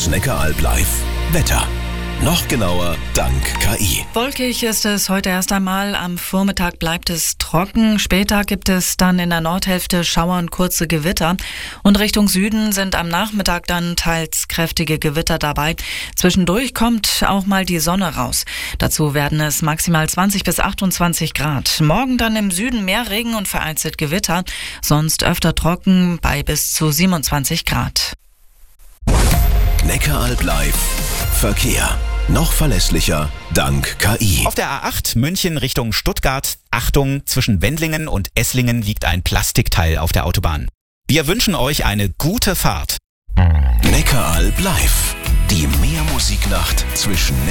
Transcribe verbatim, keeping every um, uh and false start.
Das Neckaralb Live. Wetter. Noch genauer dank K I. Wolkig ist es heute erst einmal. Am Vormittag bleibt es trocken. Später gibt es dann in der Nordhälfte Schauer und kurze Gewitter. Und Richtung Süden sind am Nachmittag dann teils kräftige Gewitter dabei. Zwischendurch kommt auch mal die Sonne raus. Dazu werden es maximal zwanzig bis achtundzwanzig Grad. Morgen dann im Süden mehr Regen und vereinzelt Gewitter. Sonst öfter trocken bei bis zu siebenundzwanzig Grad. Neckaralb Live. Verkehr. Noch verlässlicher dank K I. Auf der A acht München Richtung Stuttgart. Achtung, zwischen Wendlingen und Esslingen liegt ein Plastikteil auf der Autobahn. Wir wünschen euch eine gute Fahrt. Neckaralb Live. Die Meermusiknacht zwischen